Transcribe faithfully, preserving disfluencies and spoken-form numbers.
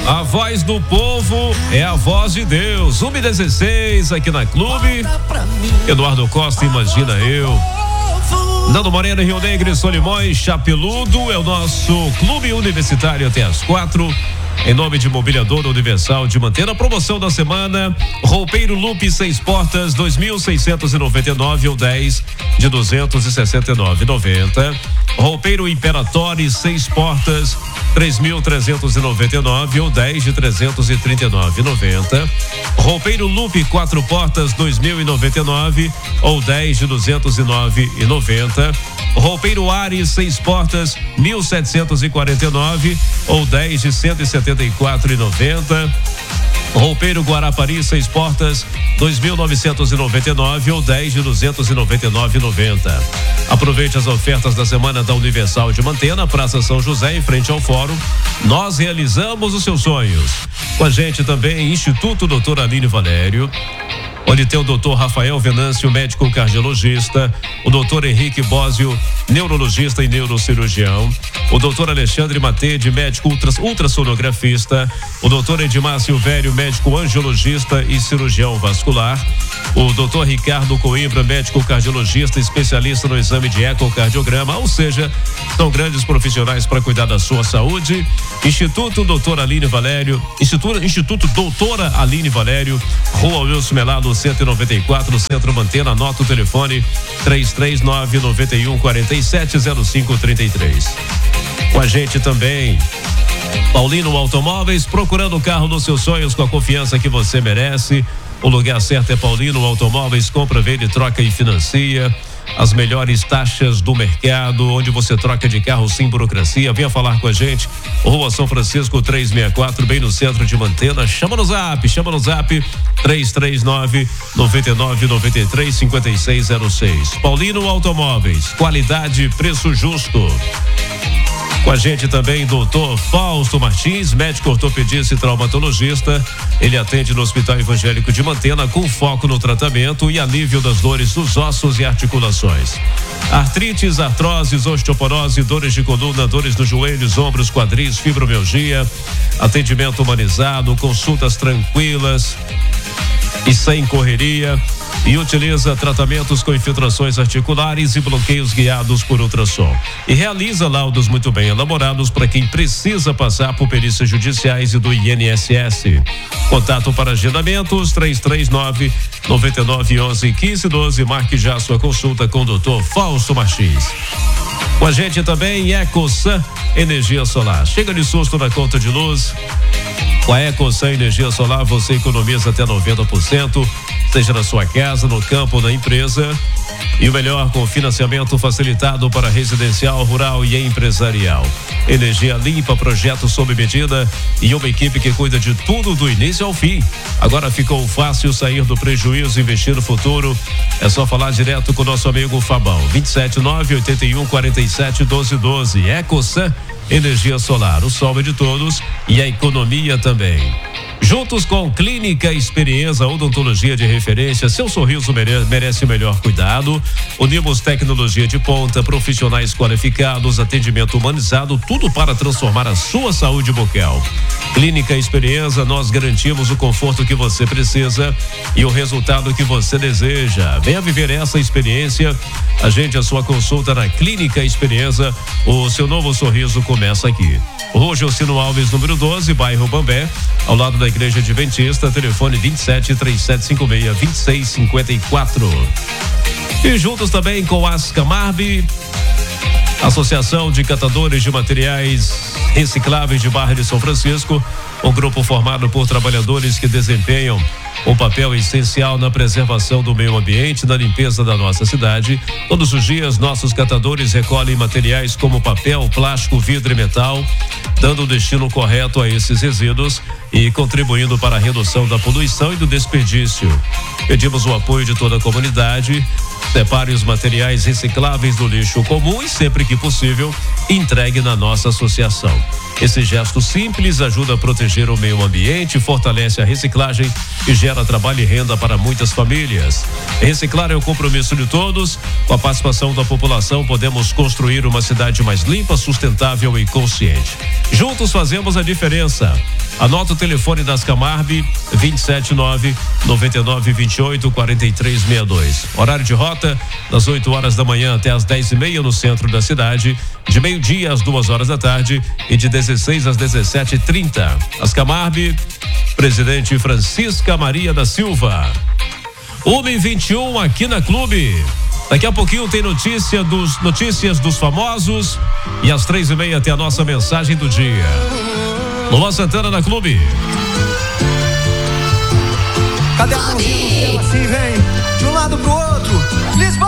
A voz do povo é a voz de Deus. um e dezesseis aqui na Clube. Eduardo Costa, imagina eu. Nando Moreno, Rio Negro, Solimões, Chapeludo. É o nosso Clube Universitário até as quatro. Em nome de Mobiliadora Universal de Manter a promoção da semana, roupeiro Lupe seis portas, dois mil seiscentos e noventa e nove ou dez de duzentos e sessenta e nove e noventa. Roupeiro Imperatori seis portas, três mil trezentos e noventa e nove ou dez de trezentos e trinta e nove e noventa. Roupeiro Lupe quatro portas, dois mil e noventa e nove ou dez de duzentos e nove e noventa. Roupeiro Ares seis portas, mil setecentos e quarenta e nove ou dez de cento e setenta e quatro e noventa. Roupeiro Guarapari seis portas, dois mil novecentos e noventa e nove ou dez de duzentos e noventa e nove e noventa. Aproveite as ofertas da semana da Universal de Mantena, Praça São José, em frente ao Fórum. Nós realizamos os seus sonhos. Com a gente também Instituto Doutor Aline Valério, onde tem o doutor Rafael Venâncio, médico cardiologista, o doutor Henrique Bósio, neurologista e neurocirurgião, o doutor Alexandre Matede, médico ultras, ultrassonografista, o doutor Edmar Silvério, médico angiologista e cirurgião vascular, o doutor Ricardo Coimbra, médico cardiologista, especialista no exame de ecocardiograma, ou seja, são grandes profissionais para cuidar da sua saúde. Instituto Doutor Aline Valério, Instituto, Instituto Doutora Aline Valério, Rua Wilson Melado, cento e noventa e quatro, Centro Mantena. Anota o telefone três três nove, nove um, quatro sete, zero cinco três três. Com a gente também Paulino Automóveis, procurando o carro dos seus sonhos com a confiança que você merece. O lugar certo é Paulino Automóveis, compra, vende, troca e financia. As melhores taxas do mercado, onde você troca de carro sem burocracia. Venha falar com a gente. Rua São Francisco trezentos e sessenta e quatro, bem no centro de Mantena. Chama no zap, chama no zap três três nove, nove nove nove três, cinco seis zero seis. Paulino Automóveis, qualidade, preço justo. Com a gente também doutor Fausto Martins, médico ortopedista e traumatologista. Ele atende no Hospital Evangélico de Mantena com foco no tratamento e alívio das dores dos ossos e articulações. Artrites, artroses, osteoporose, dores de coluna, dores nos joelhos, ombros, quadris, fibromialgia. Atendimento humanizado, consultas tranquilas e sem correria. E utiliza tratamentos com infiltrações articulares e bloqueios guiados por ultrassom. E realiza laudos muito bem elaborados para quem precisa passar por perícias judiciais e do I N S S. Contato para agendamentos três três nove, nove nove um um, um cinco um dois. Marque já sua consulta com o doutor Fausto Martins. Com a gente também EcoSan Energia Solar. Chega de susto na conta de luz. Com a EcoSan Energia Solar você economiza até noventa por cento, seja na sua casa, no campo ou na empresa. E o melhor, com financiamento facilitado para residencial, rural e empresarial. Energia limpa, projeto sob medida e uma equipe que cuida de tudo do início ao fim. Agora ficou fácil sair do prejuízo e investir no futuro. É só falar direto com o nosso amigo Fabão. vinte e sete nove, oitenta e um, quarenta e sete, doze doze. EcoSan Energia Solar. O sol é de todos e a economia também. Juntos com Clínica Experiência, odontologia de referência, seu sorriso mere- merece o melhor cuidado. Unimos tecnologia de ponta, profissionais qualificados, atendimento humanizado, tudo para transformar a sua saúde bucal. Clínica Experiência, nós garantimos o conforto que você precisa e o resultado que você deseja. Venha viver essa experiência. Agende a sua consulta na Clínica Experiência. O seu novo sorriso começa aqui. Rua Josino Alves, número doze, bairro Bambé, ao lado da Igreja Adventista. Telefone vinte e sete, três sete cinco seis, vinte e seis cinquenta e quatro. E juntos também com a Ascamarb, Associação de Catadores de Materiais Recicláveis de Barra de São Francisco, um grupo formado por trabalhadores que desempenham um papel essencial na preservação do meio ambiente, na limpeza da nossa cidade. Todos os dias, nossos catadores recolhem materiais como papel, plástico, vidro e metal, dando o destino correto a esses resíduos e contribuindo para a redução da poluição e do desperdício. Pedimos o apoio de toda a comunidade. Separe os materiais recicláveis do lixo comum e, sempre que possível, entregue na nossa associação. Esse gesto simples ajuda a proteger o meio ambiente, fortalece a reciclagem e gera trabalho e renda para muitas famílias. Reciclar é o compromisso de todos. Com a participação da população, podemos construir uma cidade mais limpa, sustentável e consciente. Juntos fazemos a diferença. Anota o telefone das Camarbe, vinte e sete nove, noventa e nove, vinte e oito, quarenta e três sessenta e dois. Horário de rota, das oito horas da manhã até as dez e meia no centro da cidade, de meio-dia às duas horas da tarde e de dezesseis às dezessete e trinta. As Camarbe, presidente Francisca Maria da Silva. uma e vinte e um aqui na Clube. Daqui a pouquinho tem notícia dos, notícias dos famosos e às três e meia tem a nossa mensagem do dia. Luan Santana na Clube. Cadê a mãozinha assim, vem de um lado pro outro? Lisboa!